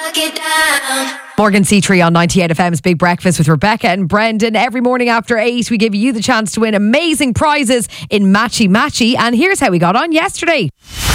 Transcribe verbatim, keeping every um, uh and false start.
Morgan C three on ninety-eight F M's Big Breakfast with Rebecca and Brendan. Every morning after eight, we give you the chance to win amazing prizes in Matchy Matchy. And here's how we got on yesterday.